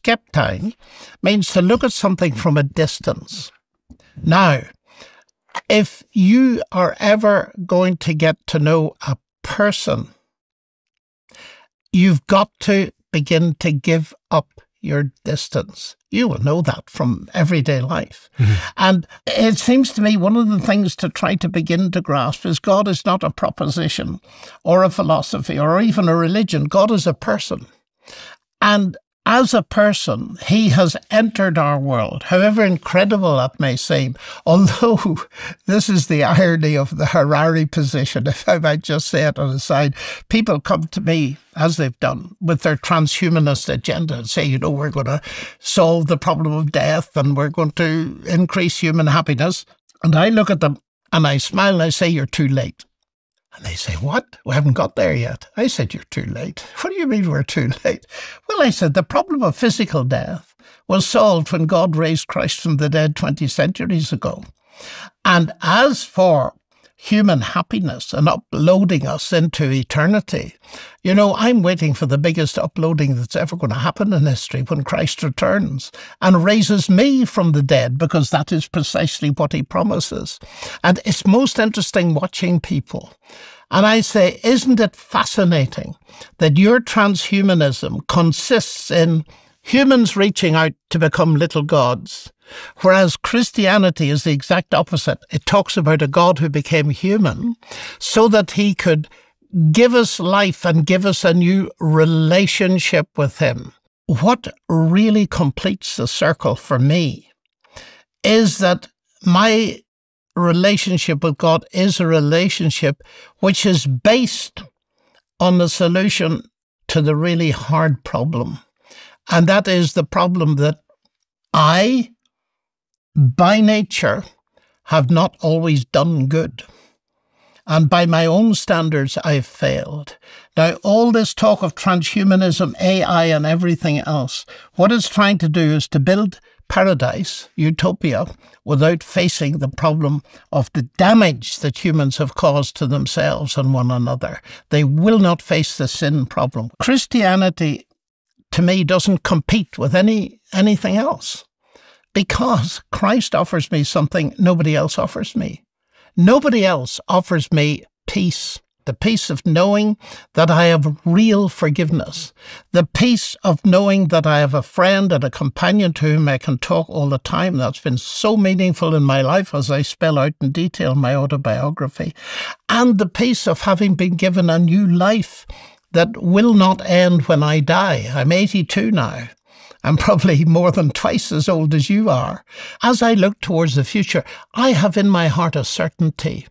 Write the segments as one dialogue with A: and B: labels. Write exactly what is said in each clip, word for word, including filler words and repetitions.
A: skeptine means to look at something from a distance. Now, if you are ever going to get to know a person, you've got to begin to give up your distance. You will know that from everyday life. Mm-hmm. And it seems to me one of the things to try to begin to grasp is God is not a proposition or a philosophy or even a religion. God is a person. And as a person, he has entered our world, however incredible that may seem, although this is the irony of the Harari position, if I might just say it on the side. People come to me, as they've done, with their transhumanist agenda and say, you know, we're going to solve the problem of death and we're going to increase human happiness. And I look at them and I smile and I say, you're too late. And they say, what? We haven't got there yet. I said, you're too late. What do you mean we're too late? Well, I said, the problem of physical death was solved when God raised Christ from the dead twenty centuries ago. And as for human happiness and uploading us into eternity, you know, I'm waiting for the biggest uploading that's ever going to happen in history when Christ returns and raises me from the dead, because that is precisely what he promises. And it's most interesting watching people. And I say, isn't it fascinating that your transhumanism consists in humans reaching out to become little gods, whereas Christianity is the exact opposite. It talks about a God who became human so that he could give us life and give us a new relationship with him. What really completes the circle for me is that my relationship with God is a relationship which is based on the solution to the really hard problem. And that is the problem that I, by nature, have not always done good. And by my own standards, I've failed. Now, all this talk of transhumanism, A I and everything else, what it's trying to do is to build paradise, utopia, without facing the problem of the damage that humans have caused to themselves and one another. They will not face the sin problem. Christianity, to me, doesn't compete with any anything else, because Christ offers me something nobody else offers me. Nobody else offers me peace, the peace of knowing that I have real forgiveness, the peace of knowing that I have a friend and a companion to whom I can talk all the time. That's been so meaningful in my life, as I spell out in detail in my autobiography, and the peace of having been given a new life that will not end when I die. I'm eighty-two now. I'm probably more than twice as old as you are. As I look towards the future, I have in my heart a certainty,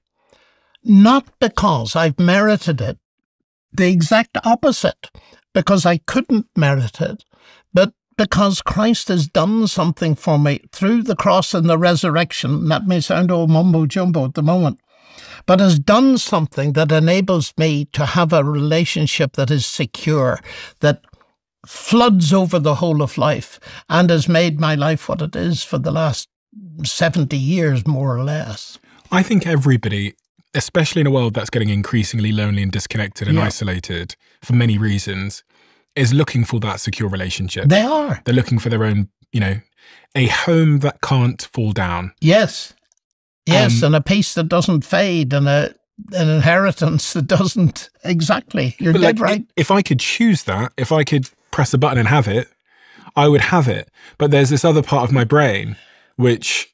A: not because I've merited it, the exact opposite, because I couldn't merit it, but because Christ has done something for me through the cross and the resurrection. That may sound all mumbo-jumbo at the moment, but has done something that enables me to have a relationship that is secure, that floods over the whole of life, and has made my life what it is for the last seventy years, more or less.
B: I think everybody, especially in a world that's getting increasingly lonely and disconnected and
A: yeah.
B: isolated for many reasons, is looking for that secure relationship.
A: They are.
B: They're looking for their own, you know, a home that can't fall down.
A: Yes. Yes,
B: Um,
A: and a peace that doesn't fade, and a an inheritance that doesn't. Exactly. You're
B: But
A: dead
B: like,
A: right.
B: If I could choose that, if I could press a button and have it, I would have it. But there's this other part of my brain which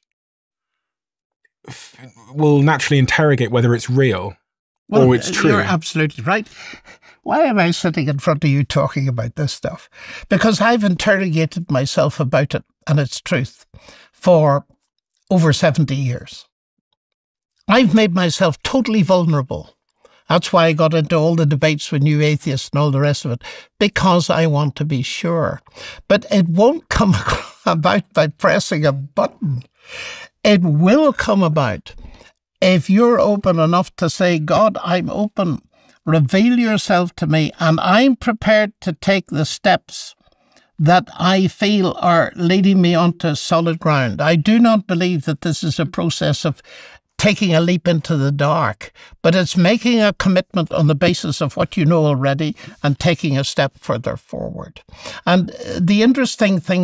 B: f- will naturally interrogate whether it's real
A: Well,
B: or it's true.
A: You're absolutely right. Why am I sitting in front of you talking about this stuff? Because I've interrogated myself about it and its truth for over seventy years. I've made myself totally vulnerable. That's why I got into all the debates with new atheists and all the rest of it, because I want to be sure. But it won't come about by pressing a button. It will come about if you're open enough to say, God, I'm open. Reveal yourself to me, and I'm prepared to take the steps that I feel are leading me onto solid ground. I do not believe that this is a process of taking a leap into the dark, but it's making a commitment on the basis of what you know already and taking a step further forward. And the interesting thing